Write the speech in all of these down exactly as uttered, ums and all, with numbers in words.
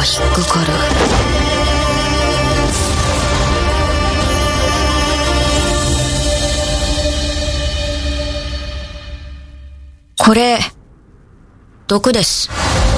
が引っかかる。これ毒です。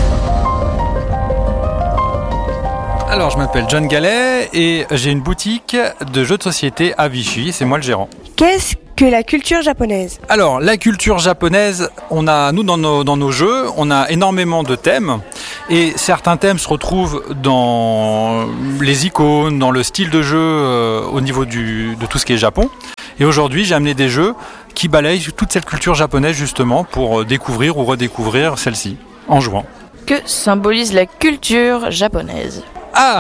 Alors, je m'appelle John Gallet et j'ai une boutique de jeux de société à Vichy, c'est moi le gérant. Qu'est-ce que la culture japonaise ? Alors, la culture japonaise, on a, nous, dans nos, dans nos jeux, on a énormément de thèmes et certains thèmes se retrouvent dans les icônes, dans le style de jeu euh, au niveau du, de tout ce qui est Japon. Et aujourd'hui, j'ai amené des jeux qui balayent toute cette culture japonaise justement pour découvrir ou redécouvrir celle-ci en jouant. Que symbolise la culture japonaise ? Ah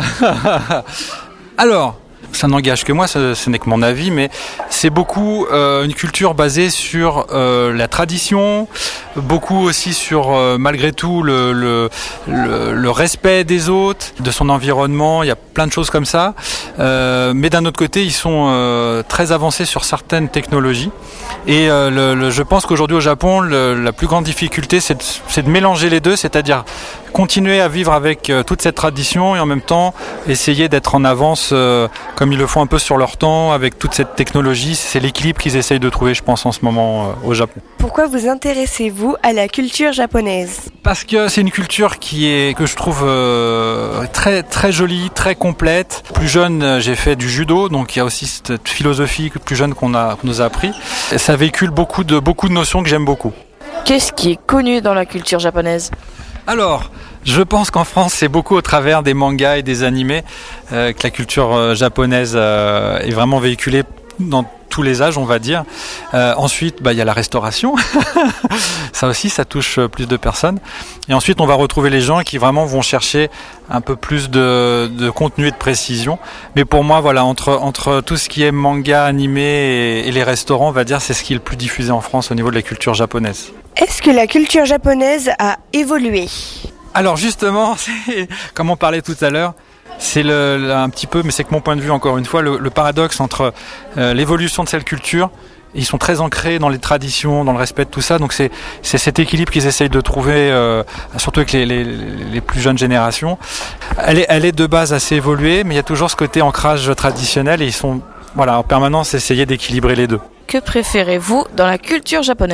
Alors, ça n'engage que moi, ce, ce n'est que mon avis, mais c'est beaucoup euh, une culture basée sur euh, la tradition, beaucoup aussi sur, euh, malgré tout, le, le, le, le respect des autres, de son environnement, il y a plein de choses comme ça. Euh, mais d'un autre côté, ils sont euh, très avancés sur certaines technologies. Et euh, le, le, je pense qu'aujourd'hui au Japon, le, la plus grande difficulté, c'est de, c'est de mélanger les deux, c'est-à-dire continuer à vivre avec euh, toute cette tradition et en même temps essayer d'être en avance euh, comme ils le font un peu sur leur temps avec toute cette technologie. C'est l'équilibre qu'ils essayent de trouver, je pense, en ce moment euh, au Japon. Pourquoi vous intéressez-vous à la culture japonaise ? Parce que c'est une culture qui est, que je trouve euh, très, très jolie, très complète. Plus jeune, j'ai fait du judo, donc il y a aussi cette philosophie plus jeune qu'on, a, qu'on nous a appris. Et ça véhicule beaucoup de, beaucoup de notions que j'aime beaucoup. Qu'est-ce qui est connu dans la culture japonaise ? Alors, je pense qu'en France, c'est beaucoup au travers des mangas et des animés euh, que la culture euh, japonaise euh, est vraiment véhiculée dans tous les âges, on va dire. Euh, ensuite, bah, il y a la restauration. Ça aussi, ça touche plus de personnes. Et ensuite, on va retrouver les gens qui vraiment vont chercher un peu plus de, de contenu et de précision. Mais pour moi, voilà, entre, entre tout ce qui est manga, animé et, et les restaurants, on va dire, c'est ce qui est le plus diffusé en France au niveau de la culture japonaise. Est-ce que la culture japonaise a évolué ? Alors justement, c'est, comme on parlait tout à l'heure, c'est le, le, un petit peu, mais c'est que mon point de vue encore une fois, le, le paradoxe entre euh, l'évolution de cette culture. Ils sont très ancrés dans les traditions, dans le respect de tout ça, donc c'est, c'est cet équilibre qu'ils essayent de trouver, euh, surtout avec les, les, les plus jeunes générations. Elle est, elle est de base assez évoluée, mais il y a toujours ce côté ancrage traditionnel et ils sont, voilà, en permanence essayer d'équilibrer les deux. Que préférez-vous dans la culture japonaise ?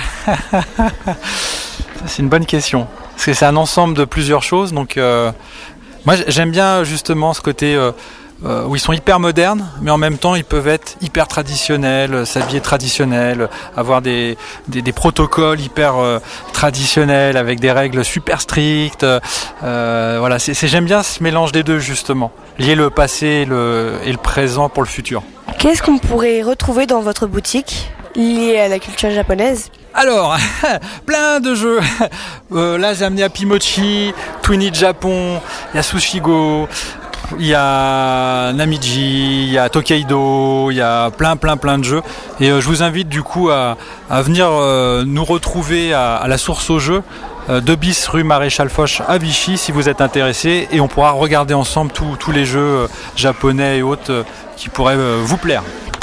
C'est une bonne question. Parce que c'est un ensemble de plusieurs choses. Donc, euh, moi, j'aime bien justement ce côté euh, euh, où ils sont hyper modernes, mais en même temps, ils peuvent être hyper traditionnels, s'habiller traditionnel, avoir des, des, des protocoles hyper euh, traditionnels avec des règles super strictes. Euh, voilà, c'est, c'est, j'aime bien ce mélange des deux justement, lier le passé et le, et le présent pour le futur. Qu'est-ce qu'on pourrait retrouver dans votre boutique lié à la culture japonaise ? Alors, plein de jeux. Euh, là, j'ai amené Happy Mochi, Twinny Japon, il y a Sushigo, il y a Namiji, il y a Tokaido, il y a plein, plein, plein de jeux. Et euh, je vous invite du coup à, à venir euh, nous retrouver à, à la source au jeu, euh, deux bis rue Maréchal Foch à Vichy, si vous êtes intéressés. Et on pourra regarder ensemble tous les jeux euh, japonais et autres euh, qui pourraient euh, vous plaire.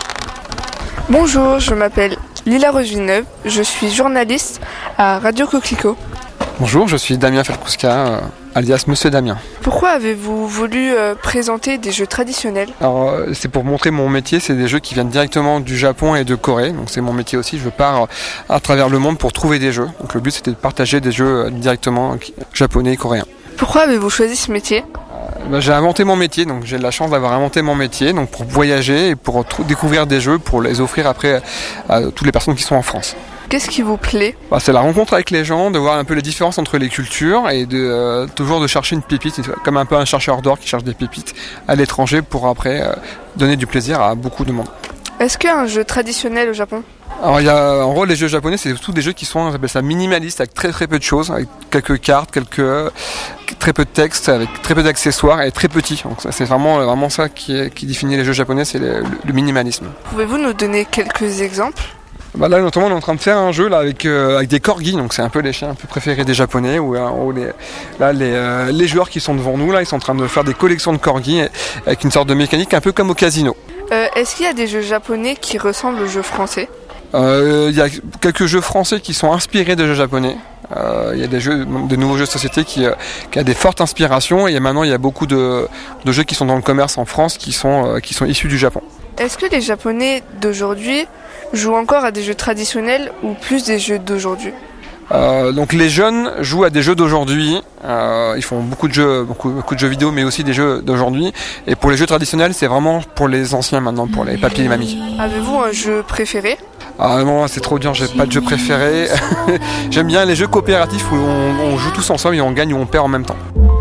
Bonjour, je m'appelle Lila Rose Villeneuve, je suis journaliste à Radio Coquelicot. Bonjour, je suis Damien Falkouska, euh, alias Monsieur Damien. Pourquoi avez-vous voulu euh, présenter des jeux traditionnels ? Alors, euh, c'est pour montrer mon métier, c'est des jeux qui viennent directement du Japon et de Corée, donc c'est mon métier aussi, je pars à travers le monde pour trouver des jeux. Donc le but c'était de partager des jeux directement japonais et coréens. Pourquoi avez-vous choisi ce métier ? Ben, j'ai inventé mon métier, donc j'ai de la chance d'avoir inventé mon métier, donc pour voyager et pour t- découvrir des jeux, pour les offrir après à, à toutes les personnes qui sont en France. Qu'est-ce qui vous plaît ? Ben, c'est la rencontre avec les gens, de voir un peu les différences entre les cultures et de euh, toujours de chercher une pépite, comme un peu un chercheur d'or qui cherche des pépites à l'étranger pour après euh, donner du plaisir à beaucoup de monde. Est-ce qu'il y a un jeu traditionnel au Japon ? Alors il y a, en gros les jeux japonais c'est surtout des jeux qui sont, on appelle ça minimalistes, avec très très peu de choses, avec quelques cartes, quelques très peu de texte, avec très peu d'accessoires et très petits. Donc c'est vraiment vraiment ça qui, est, qui définit les jeux japonais, c'est le, le minimalisme. Pouvez-vous nous donner quelques exemples ? Bah là notamment on est en train de faire un jeu là avec euh, avec des corgis, donc c'est un peu les chiens un peu préférés des Japonais où, où les là les euh, les joueurs qui sont devant nous là ils sont en train de faire des collections de corgis avec une sorte de mécanique un peu comme au casino. Euh, est-ce qu'il y a des jeux japonais qui ressemblent aux jeux français ? Il euh, y a quelques jeux français qui sont inspirés de jeux japonais. Euh, il y a des jeux, de nouveaux jeux de société qui, euh, qui a des fortes inspirations et maintenant il y a beaucoup de, de jeux qui sont dans le commerce en France qui sont, euh, qui sont issus du Japon. Est-ce que les Japonais d'aujourd'hui jouent encore à des jeux traditionnels ou plus des jeux d'aujourd'hui ? Euh, donc les jeunes jouent à des jeux d'aujourd'hui, euh, ils font beaucoup de jeux, beaucoup, beaucoup de jeux vidéo, mais aussi des jeux d'aujourd'hui. Et pour les jeux traditionnels, c'est vraiment pour les anciens maintenant, pour les papis et mamies. Avez-vous un jeu préféré ? Ah non, c'est trop dur, j'ai pas de jeu préféré. J'aime bien les jeux coopératifs où on, on joue tous ensemble et on gagne ou on perd en même temps.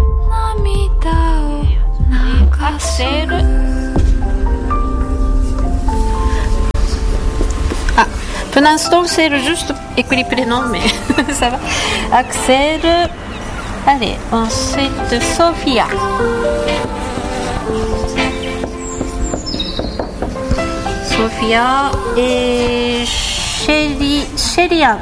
Pour l'instant, c'est juste écrit prénom, mais ça va. Axel. Allez, ensuite Sophia. Sophia et Shelly, Shellyan.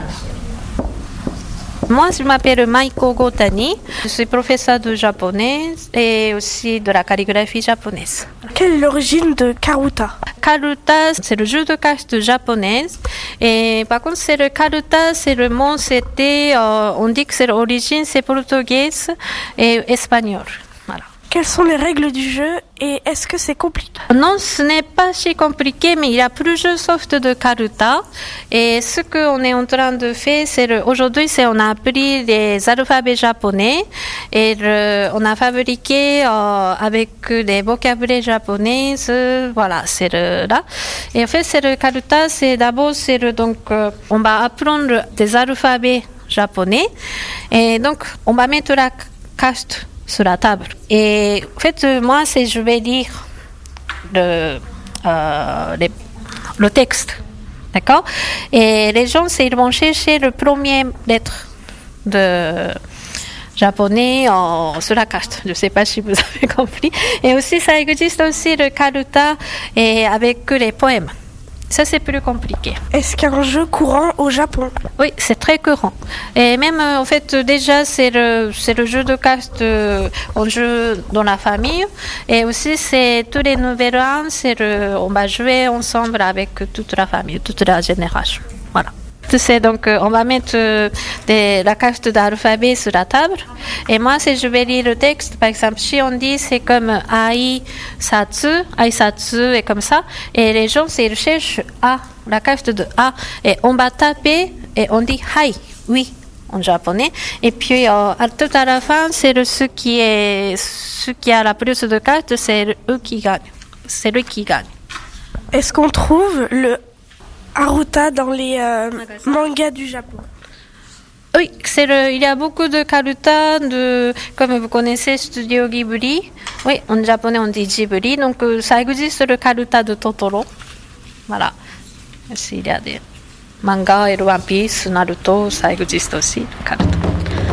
Moi, je m'appelle Maiko Gotani. Je suis professeur de japonais et aussi de la calligraphie japonaise. Quelle est l'origine de Karuta ? Karuta, c'est le jeu de cartes japonaise. Et par contre, c'est le Karuta, c'est le mot, c'était, euh, on dit que c'est l'origine, c'est portugaise et espagnol. Voilà. Quelles sont les règles du jeu et est-ce que c'est compliqué ? Non, ce n'est pas si compliqué, mais il y a plusieurs sortes de Karuta. Et ce qu'on est en train de faire, c'est le, aujourd'hui, c'est on a appris les alphabets japonais et le, on a fabriqué euh, avec les vocabulaires japonais. Voilà, c'est le, là. Et en fait, c'est le Karuta, c'est d'abord, c'est le, donc, euh, on va apprendre des alphabets japonais et donc, on va mettre la carte sur la table. Et en fait, moi, c'est je vais lire le, euh, les, le texte, d'accord ? Et les gens, c'est ils vont chercher le premier lettre de japonais en, sur la carte. Je ne sais pas si vous avez compris. Et aussi, ça existe aussi le karuta et avec les poèmes. Ça, c'est plus compliqué. Est-ce qu'il y a un jeu courant au Japon ? Oui, c'est très courant. Et même, en fait, déjà, c'est le, c'est le jeu de cartes, euh, on joue dans la famille. Et aussi, c'est tous les nouvel an, c'est le, on va jouer ensemble avec toute la famille, toute la génération. Voilà. C'est donc, euh, on va mettre euh, des, la carte d'alphabet sur la table. Et moi, si je vais lire le texte, par exemple, si on dit c'est comme aïsatsu, aïsatsu et comme ça, et les gens, ils cherchent A, la carte de A, et on va taper et on dit hai, oui, en japonais. Et puis, euh, à, tout à la fin, c'est le, ce qui est, ce qui a la plus de cartes, c'est eux qui gagnent. C'est lui qui gagne. Est-ce qu'on trouve le Haruta dans les euh, mangas du Japon? Oui, c'est le, il y a beaucoup de karuta, de, comme vous connaissez, Studio Ghibli. Oui, en japonais on dit Ghibli, donc euh, ça existe le karuta de Totoro. Voilà. Aussi, il y a des mangas et le One Piece, Naruto, ça existe aussi, le karuta.